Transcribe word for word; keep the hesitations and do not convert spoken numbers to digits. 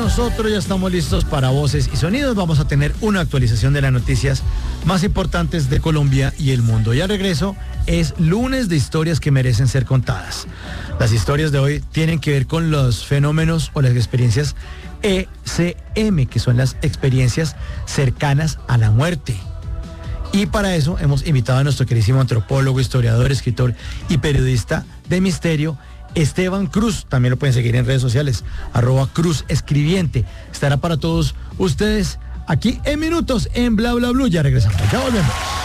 nosotros ya estamos listos para Voces y Sonidos. Vamos a tener una actualización de las noticias más importantes de Colombia y el mundo. Y al regreso es lunes de historias que merecen ser contadas. Las historias de hoy tienen que ver con los fenómenos o las experiencias E C M, que son las experiencias cercanas a la muerte. Y para eso hemos invitado a nuestro queridísimo antropólogo, historiador, escritor y periodista de misterio, Esteban Cruz. También lo pueden seguir en redes sociales, arroba Cruz Escribiente. Estará para todos ustedes aquí en minutos en Bla Bla Blue. Ya regresamos, ya volvemos.